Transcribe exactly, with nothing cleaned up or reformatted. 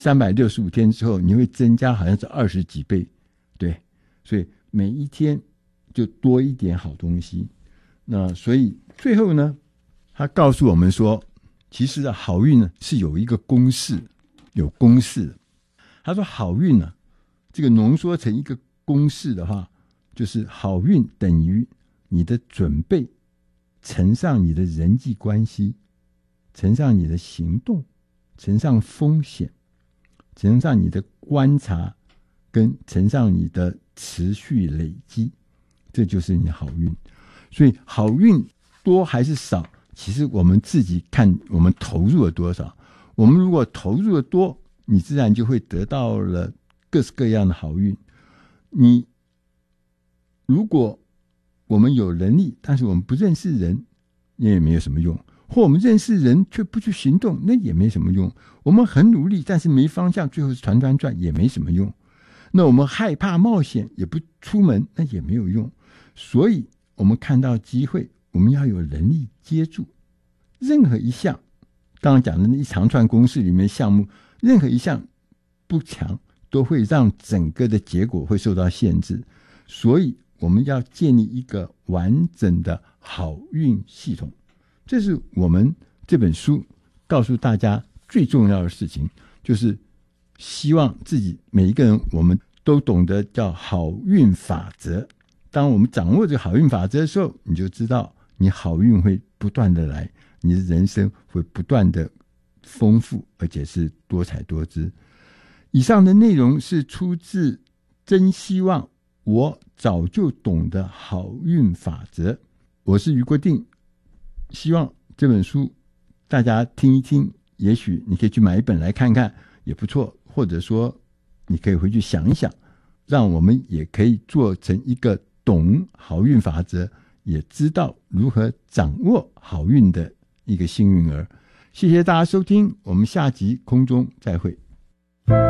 三百六十五天之后，你会增加好像是二十几倍，对，所以每一天就多一点好东西。那所以最后呢，他告诉我们说，其实啊，好运呢是有一个公式，有公式的。他说好运呢，这个浓缩成一个公式的话，就是好运等于你的准备乘上你的人际关系，乘上你的行动，乘上风险，乘上你的观察，跟乘上你的持续累积，这就是你好运。所以好运多还是少，其实我们自己看我们投入了多少。我们如果投入的多，你自然就会得到了各式各样的好运。你如果我们有能力，但是我们不认识人，那也没有什么用；或我们认识人却不去行动，那也没什么用。我们很努力，但是没方向，最后是团团转，也没什么用。那我们害怕冒险，也不出门，那也没有用。所以我们看到机会，我们要有能力接住。任何一项刚刚讲的那一长串公式里面项目，任何一项不强，都会让整个的结果会受到限制。所以我们要建立一个完整的好运系统，这是我们这本书告诉大家最重要的事情，就是希望自己每一个人我们都懂得叫好运法则。当我们掌握这个好运法则的时候，你就知道你好运会不断的来，你的人生会不断的丰富，而且是多彩多姿。以上的内容是出自真希望我早就懂的好运法则。我是余国定，希望这本书大家听一听，也许你可以去买一本来看看也不错，或者说你可以回去想一想，让我们也可以做成一个懂好运法则，也知道如何掌握好运的一个幸运儿。谢谢大家收听，我们下集空中再会。